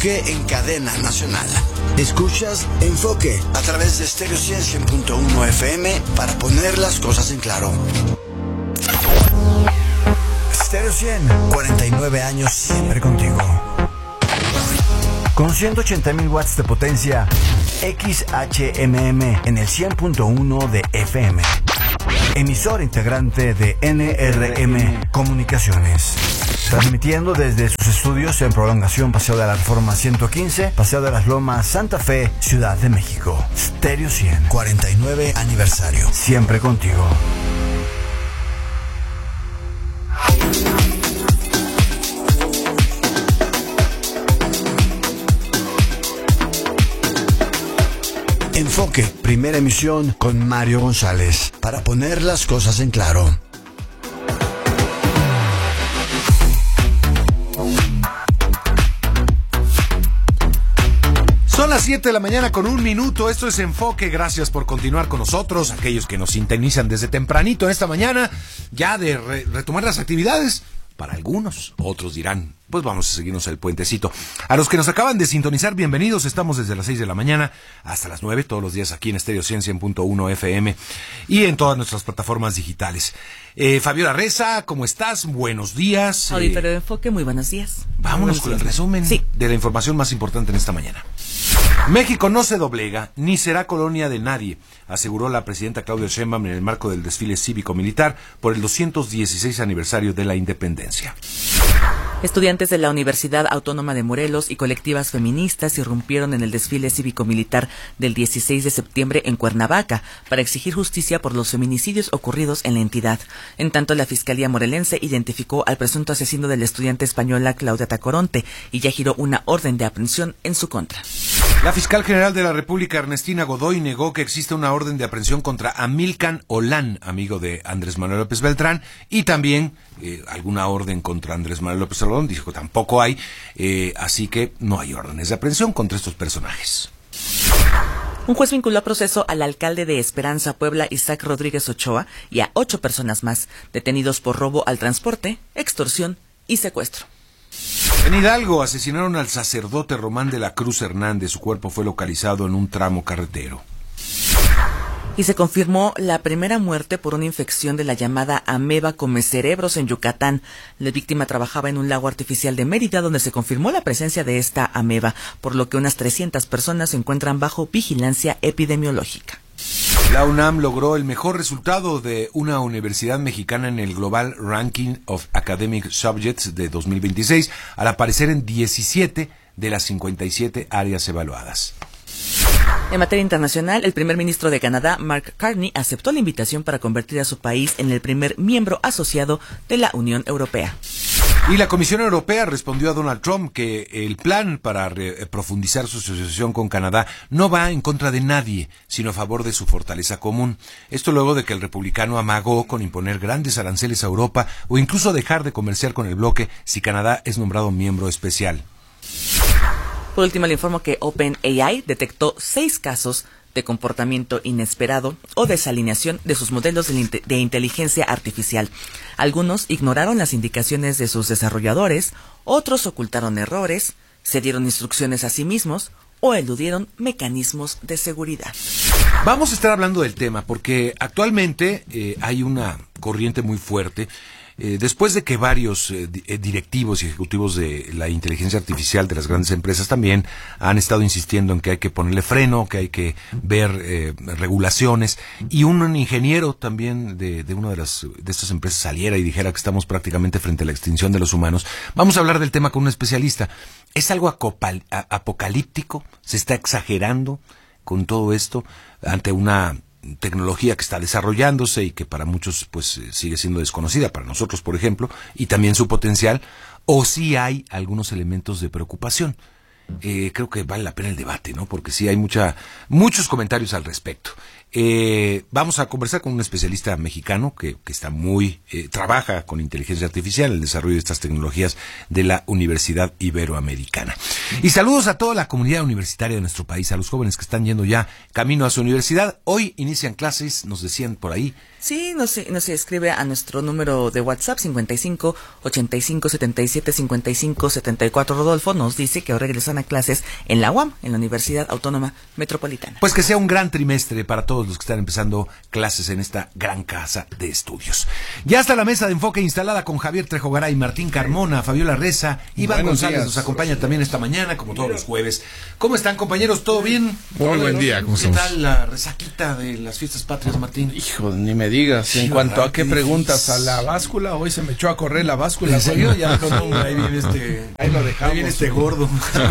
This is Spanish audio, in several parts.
Enfoque en cadena nacional. Escuchas Enfoque a través de Stereo 100.1 FM para poner las cosas en claro. Stereo 100, 49 años siempre contigo. Con 180,000 watts de potencia, XHMM en el 100.1 de FM. Emisor integrante de NRM Comunicaciones. Transmitiendo desde sus estudios en Prolongación Paseo de la Reforma 115, Paseo de las Lomas, Santa Fe, Ciudad de México. Stereo 100, 49 aniversario. Siempre contigo. Enfoque, primera emisión con Mario González, para poner las cosas en claro. Son las 7 de la mañana con 1 minuto. Esto es Enfoque. Gracias por continuar con nosotros. Aquellos que nos sintonizan desde tempranito en esta mañana, ya de retomar las actividades. Para algunos, otros dirán, pues vamos a seguirnos el puentecito. A los que nos acaban de sintonizar, bienvenidos. Estamos desde las 6 de la mañana hasta las 9, todos los días aquí en Stereo 100.1 FM y en todas nuestras plataformas digitales. Fabiola Reza, ¿cómo estás? Buenos días. Auditorio de Enfoque, muy buenos días. Vámonos con el resumen de la información más importante en esta mañana. México no se doblega ni será colonia de nadie, aseguró la presidenta Claudia Sheinbaum en el marco del desfile cívico-militar por el 216 aniversario de la independencia. Estudiantes de la Universidad Autónoma de Morelos y colectivas feministas irrumpieron en el desfile cívico-militar del 16 de septiembre en Cuernavaca para exigir justicia por los feminicidios ocurridos en la entidad. En tanto, la Fiscalía morelense identificó al presunto asesino de la estudiante española Claudia Tacoronte y ya giró una orden de aprehensión en su contra. La fiscal general de la República, Ernestina Godoy, negó que existe una orden de aprehensión contra Amílcar Olán, amigo de Andrés Manuel López Beltrán, y también alguna orden contra Andrés Manuel López Obrador. Dijo que tampoco hay, así que no hay órdenes de aprehensión contra estos personajes. Un juez vinculó a proceso al alcalde de Esperanza, Puebla, Isaac Rodríguez Ochoa, y a 8 personas más, detenidos por robo al transporte, extorsión y secuestro. En Hidalgo asesinaron al sacerdote Román de la Cruz Hernández. Su cuerpo fue localizado en un tramo carretero. Y se confirmó la primera muerte por una infección de la llamada ameba comecerebros en Yucatán. La víctima trabajaba en un lago artificial de Mérida donde se confirmó la presencia de esta ameba, por lo que unas 300 personas se encuentran bajo vigilancia epidemiológica. La UNAM logró el mejor resultado de una universidad mexicana en el Global Ranking of Academic Subjects de 2026, al aparecer en 17 de las 57 áreas evaluadas. En materia internacional, el primer ministro de Canadá, Mark Carney, aceptó la invitación para convertir a su país en el primer miembro asociado de la Unión Europea. Y la Comisión Europea respondió a Donald Trump que el plan para profundizar su asociación con Canadá no va en contra de nadie, sino a favor de su fortaleza común. Esto luego de que el republicano amagó con imponer grandes aranceles a Europa o incluso dejar de comerciar con el bloque si Canadá es nombrado miembro especial. Por último, le informo que OpenAI detectó 6 casos de comportamiento inesperado o desalineación de sus modelos de inteligencia artificial. Algunos ignoraron las indicaciones de sus desarrolladores, otros ocultaron errores, se dieron instrucciones a sí mismos o eludieron mecanismos de seguridad. Vamos a estar hablando del tema porque actualmente hay una corriente muy fuerte. Después de que varios directivos y ejecutivos de la inteligencia artificial de las grandes empresas también han estado insistiendo en que hay que ponerle freno, que hay que ver regulaciones, y un ingeniero también de una de estas empresas saliera y dijera que estamos prácticamente frente a la extinción de los humanos, vamos a hablar del tema con un especialista. ¿Es algo apocalíptico? ¿Se está exagerando con todo esto ante una tecnología que está desarrollándose y que para muchos pues sigue siendo desconocida, para nosotros por ejemplo, y también su potencial, o sí hay algunos elementos de preocupación? Creo que vale la pena el debate, ¿no? Porque sí hay muchos comentarios al respecto. Vamos a conversar con un especialista mexicano que está trabaja con inteligencia artificial, el desarrollo de estas tecnologías de la Universidad Iberoamericana. Y saludos a toda la comunidad universitaria de nuestro país, a los jóvenes que están yendo ya camino a su universidad. Hoy inician clases, nos decían por ahí, Sí, nos escribe a nuestro número de WhatsApp 55 85 77 55 74. Rodolfo nos dice que ahora regresan a clases en la UAM, en la Universidad Autónoma Metropolitana. Pues que sea un gran trimestre para todos los que están empezando clases en esta gran casa de estudios. Ya está la mesa de enfoque instalada con Javier Trejo Garay, Martín Carmona, Fabiola Reza, Iván González nos acompaña también esta mañana, como todos los jueves. ¿Cómo están, compañeros? ¿Todo bien? Muy buen día, ¿cómo estamos? ¿Qué tal la resaquita de las fiestas patrias, Martín? Hijo, ni me digas. En cuanto a qué preguntas, a la báscula, hoy se me echó a correr la báscula. ¿En serio? Ya ahí viene ahí lo dejamos. Ahí viene este gordo.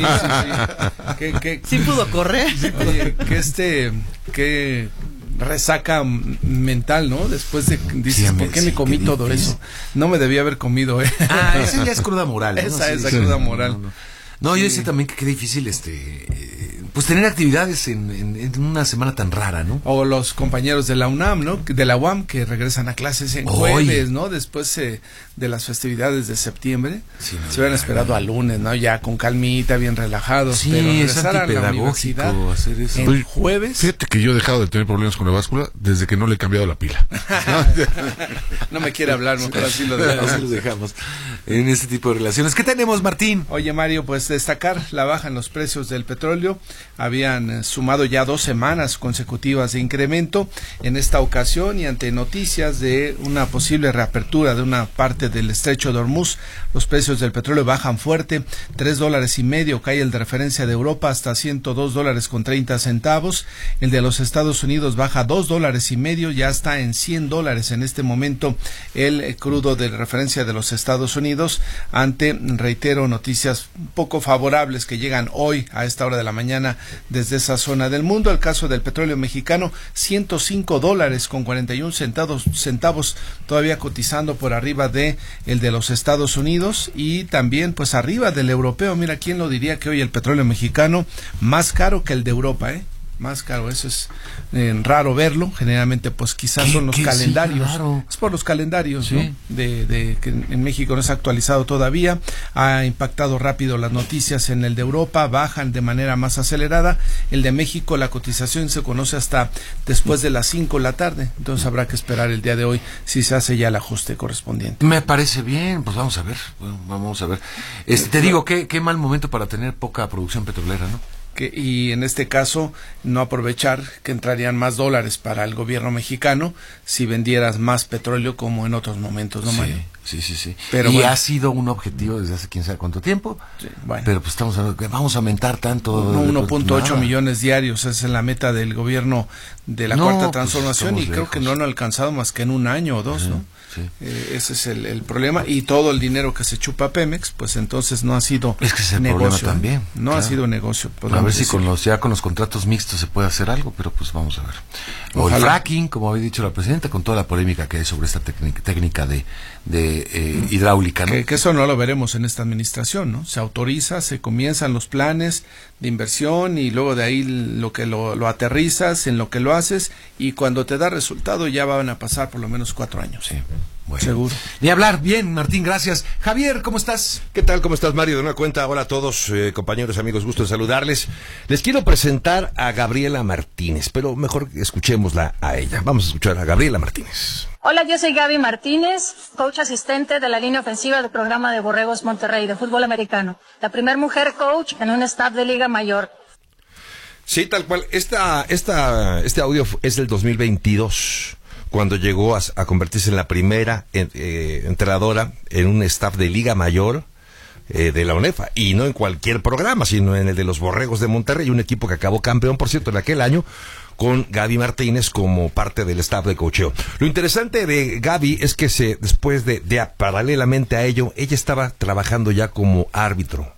Sí pudo correr. Oye, que resaca mental, ¿no? Después de dices, ¿por qué me comí todo eso? No me debía haber comido, Esa ya es cruda moral, ¿no? Esa es la cruda moral. No, yo decía también que qué difícil pues tener actividades en una semana tan rara, ¿no? O los compañeros de la UNAM, ¿no? De la UAM que regresan a clases en jueves, ¿no? Después de las festividades de septiembre. Sí, no, se hubieran esperado al lunes, ¿no? Ya con calmita, bien relajados. Sí, pero regresar a la universidad hacer eso. En jueves. Fíjate que yo he dejado de tener problemas con la báscula desde que no le he cambiado la pila. No me quiere hablar, mejor así lo dejamos en este tipo de relaciones. ¿Qué tenemos, Martín? Oye, Mario, pues destacar la baja en los precios del petróleo. Habían sumado ya 2 semanas consecutivas de incremento en esta ocasión y ante noticias de una posible reapertura de una parte del estrecho de Hormuz, los precios del petróleo bajan fuerte, $3.50 cae el de referencia de Europa hasta $102.30, el de los Estados Unidos baja $2.50, ya está en $100 en este momento el crudo de referencia de los Estados Unidos, ante, reitero, noticias poco favorables que llegan hoy a esta hora de la mañana desde esa zona del mundo. El caso del petróleo mexicano, $105.41, todavía cotizando por arriba de el de los Estados Unidos y también pues arriba del europeo. Mira, ¿quién lo diría que hoy el petróleo mexicano más caro que el de Europa, más caro? Eso es raro verlo. Generalmente pues quizás son los calendarios. Sí, claro. Es por los calendarios, sí, ¿no? de que en México no se ha actualizado todavía. Ha impactado rápido las noticias. En el de Europa bajan de manera más acelerada. El de México, la cotización se conoce hasta después de las 5 de la tarde. Entonces habrá que esperar el día de hoy si se hace ya el ajuste correspondiente. Me parece bien, pues vamos a ver. Te digo, qué mal momento para tener poca producción petrolera, ¿no? Y en este caso no aprovechar que entrarían más dólares para el gobierno mexicano si vendieras más petróleo como en otros momentos, ¿no, Mario? Sí. Pero ha sido un objetivo desde hace quién sabe cuánto tiempo. Sí, bueno. Pero pues estamos hablando que vamos a aumentar tanto. 1.8 millones diarios, esa es la meta del gobierno de la Cuarta Transformación, y creo que no lo han alcanzado más que en 1 año o 2, ¿no? Sí. Ese es el problema, y todo el dinero que se chupa Pemex, pues entonces no ha sido es que ese negocio también, no ha sido negocio. A ver si con los contratos mixtos se puede hacer algo, pero pues vamos a ver. O el fracking, como había dicho la presidenta, con toda la polémica que hay sobre esta técnica de hidráulica, ¿no? Que eso no lo veremos en esta administración, ¿no? Se autoriza, se comienzan los planes de inversión y luego de ahí lo aterrizas en lo que lo haces, y cuando te da resultado ya van a pasar por lo menos 4 años. Sí. Bueno. Seguro. Ni hablar. Bien, Martín, gracias. Javier, ¿cómo estás? ¿Qué tal? ¿Cómo estás, Mario? De una cuenta. Hola a todos, compañeros, amigos, gusto en saludarles. Les quiero presentar a Gabriela Martínez, pero mejor escuchémosla a ella. Vamos a escuchar a Gabriela Martínez. Hola, yo soy Gaby Martínez, coach asistente de la línea ofensiva del programa de Borregos Monterrey de fútbol americano. La primer mujer coach en un staff de Liga Mayor. Sí, tal cual. Este audio es del 2022. Cuando llegó a convertirse en la primera entrenadora en un staff de Liga Mayor de la UNEFA, y no en cualquier programa, sino en el de los Borregos de Monterrey, un equipo que acabó campeón, por cierto, en aquel año, con Gaby Martínez como parte del staff de coacheo. Lo interesante de Gaby es que después de paralelamente a ello, ella estaba trabajando ya como árbitro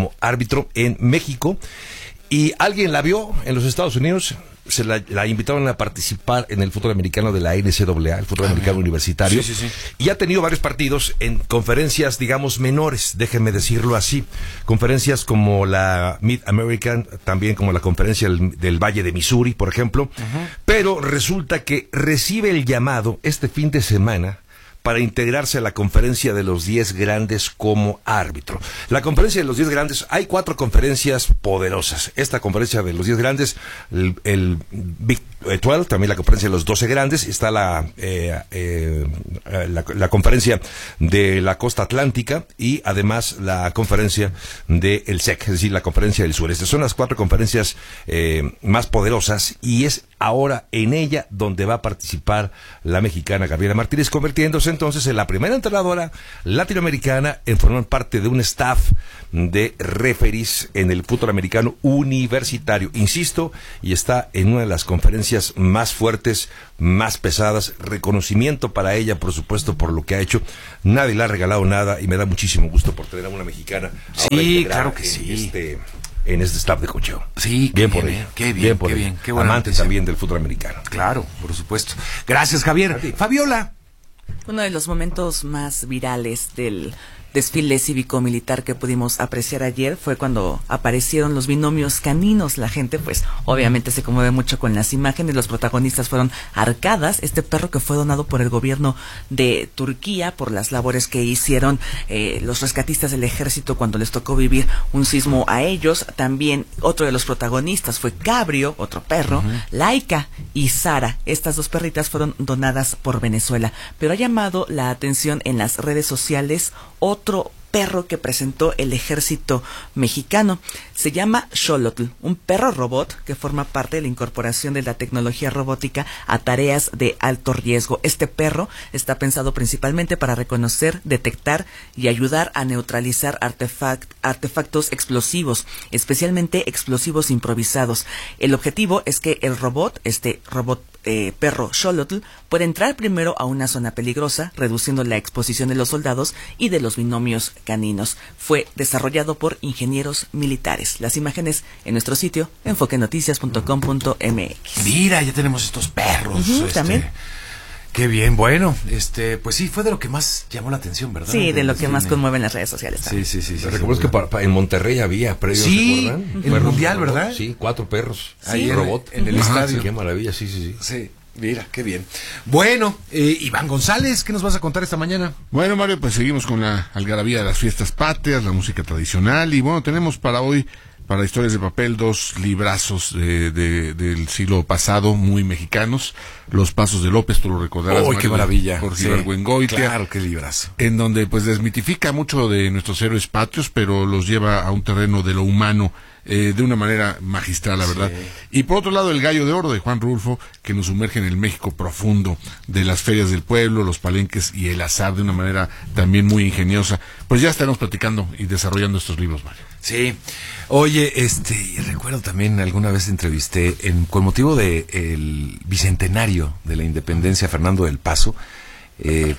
en México, y alguien la vio en los Estados Unidos. Se la invitaron a participar en el fútbol americano de la NCAA, el fútbol americano universitario. Sí. Y ha tenido varios partidos en conferencias, digamos, menores, déjenme decirlo así. Conferencias como la Mid-American, también como la conferencia del Valle de Missouri, por ejemplo. Pero resulta que recibe el llamado este fin de semana para integrarse a la conferencia de los 10 grandes como árbitro. La conferencia de los 10 grandes, hay 4 conferencias poderosas. Esta conferencia de los 10 grandes, el Big 12, también la conferencia de los 12 grandes, está la conferencia de la costa atlántica y además la conferencia del SEC, es decir, la conferencia del sureste. Son las 4 conferencias más poderosas y es ahora en ella donde va a participar la mexicana Gabriela Martínez, convirtiéndose entonces en la primera entrenadora latinoamericana en formar parte de un staff de referees en el fútbol americano universitario, insisto, y está en una de las conferencias más fuertes, más pesadas. Reconocimiento para ella, por supuesto, por lo que ha hecho. Nadie le ha regalado nada y me da muchísimo gusto por tener a una mexicana. Sí, claro que sí. En este staff de coaching. Sí, bien por ella. Qué bien, qué bien. Qué buena amante noticia también del fútbol americano. Claro, por supuesto. Gracias, Javier. Fabiola. Uno de los momentos más virales del desfile cívico-militar que pudimos apreciar ayer fue cuando aparecieron los binomios caninos. La gente, pues, obviamente se conmueve mucho con las imágenes. Los protagonistas fueron Arcadas, este perro que fue donado por el gobierno de Turquía por las labores que hicieron los rescatistas del ejército cuando les tocó vivir un sismo a ellos. También otro de los protagonistas fue Cabrio, otro perro, Laika y Sara. Estas 2 perritas fueron donadas por Venezuela. Pero ha llamado la atención en las redes sociales otro perro que presentó el ejército mexicano. Se llama Xolotl, un perro robot que forma parte de la incorporación de la tecnología robótica a tareas de alto riesgo. Este perro está pensado principalmente para reconocer, detectar y ayudar a neutralizar artefactos explosivos, especialmente explosivos improvisados. El objetivo es que el robot, perro Xolotl, puede entrar primero a una zona peligrosa, reduciendo la exposición de los soldados y de los binomios caninos. Fue desarrollado por ingenieros militares. Las imágenes en nuestro sitio enfoquenoticias.com.mx. Mira, ya tenemos estos perros. También. Qué bien, bueno, pues sí, fue de lo que más llamó la atención, ¿verdad? Sí, de lo que más conmueve en las redes sociales también. Sí. Recuerdo que en Monterrey había previos, sí, ¿se acuerdan? en el Mundial, ¿verdad? Sí, 4 perros. Ahí robot. En el estadio. Qué maravilla, sí. Sí, mira, qué bien. Bueno, Iván González, ¿qué nos vas a contar esta mañana? Bueno, Mario, pues seguimos con la algarabía de las fiestas patrias, la música tradicional, y bueno, tenemos para hoy, para Historias de Papel, 2 librazos del siglo pasado, muy mexicanos. Los Pasos de López, tú lo recordarás. ¡Oh, qué maravilla! Por Ibargüengoitia. Claro, qué librazo. En donde pues desmitifica mucho de nuestros héroes patrios, pero los lleva a un terreno de lo humano de una manera magistral, la verdad. Y por otro lado, El Gallo de Oro de Juan Rulfo, que nos sumerge en el México profundo de las ferias del pueblo, los palenques y el azar de una manera también muy ingeniosa. Pues ya estaremos platicando y desarrollando estos libros, Mario. Sí. Oye, recuerdo también alguna vez entrevisté con motivo de el bicentenario de la independencia Fernando del Paso, de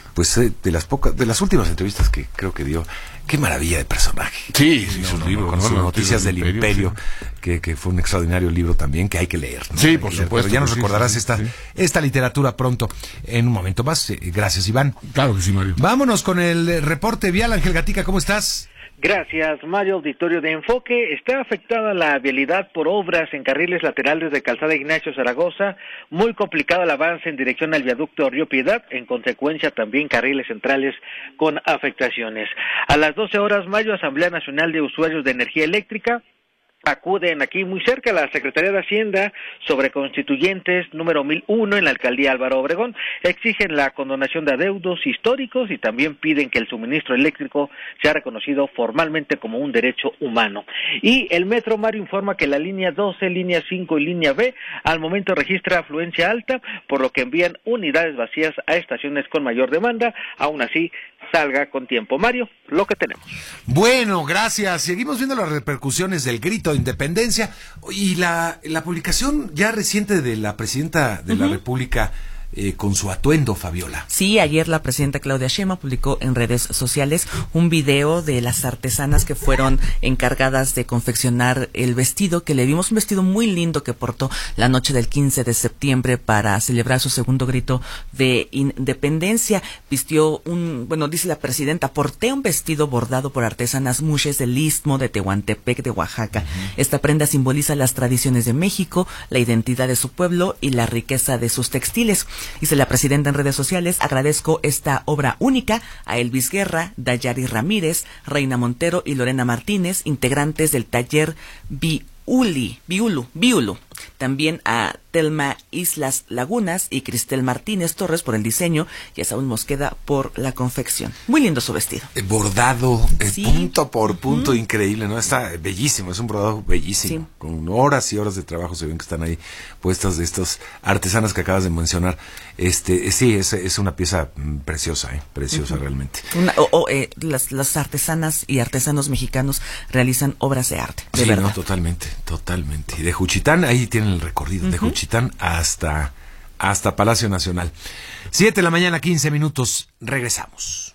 las últimas entrevistas que creo que dio. Qué maravilla de personaje. Sí, sus libros, con sus Noticias del Imperio, sí. que fue un extraordinario libro también que hay que leer, ¿no? Sí, por supuesto. Pero ya nos recordarás esta literatura pronto, en un momento más. Gracias, Iván. Claro que sí, Mario. Vámonos con el reporte vial. Ángel Gatica, ¿cómo estás? Gracias, Mario. Auditorio de Enfoque. Está afectada la vialidad por obras en carriles laterales de Calzada Ignacio Zaragoza. Muy complicado el avance en dirección al viaducto Río Piedad. En consecuencia, también carriles centrales con afectaciones. A las 12 horas, Mayo, Asamblea Nacional de Usuarios de Energía Eléctrica. Acuden aquí muy cerca a la Secretaría de Hacienda sobre Constituyentes número 1001 en la Alcaldía Álvaro Obregón. Exigen la condonación de adeudos históricos y también piden que el suministro eléctrico sea reconocido formalmente como un derecho humano. Y el Metro, Mario, informa que la línea 12, línea 5 y línea B al momento registra afluencia alta, por lo que envían unidades vacías a estaciones con mayor demanda. Aún así, salga con tiempo. Mario, lo que tenemos. Bueno, gracias. Seguimos viendo las repercusiones del grito de independencia y la publicación ya reciente de la presidenta de la República con su atuendo, Fabiola. Sí, ayer la presidenta Claudia Sheinbaum publicó en redes sociales un video de las artesanas que fueron encargadas de confeccionar el vestido que le vimos, un vestido muy lindo que portó la noche del 15 de septiembre para celebrar su segundo grito de independencia. Vistió dice la presidenta, porté un vestido bordado por artesanas muxes del Istmo de Tehuantepec de Oaxaca. Esta prenda simboliza las tradiciones de México, la identidad de su pueblo y la riqueza de sus textiles. Dice la presidenta en redes sociales: agradezco esta obra única a Elvis Guerra, Dayari Ramírez, Reina Montero y Lorena Martínez, integrantes del taller Biulu, También a Telma Islas Lagunas y Cristel Martínez Torres por el diseño y a Saúl Mosqueda por la confección. Muy lindo su vestido. Bordado, Sí. punto por punto, increíble, ¿no? Está bellísimo, es un bordado bellísimo. Sí. Con horas y horas de trabajo se ven que están ahí puestas de estas artesanas que acabas de mencionar. Sí, es una pieza preciosa, preciosa realmente. Las artesanas y artesanos mexicanos realizan obras de arte, de Sí, verdad. no, totalmente. Y de Juchitán, ahí tienen el recorrido, de Juchitán hasta Palacio Nacional. 7 de la mañana, 15 minutos, regresamos.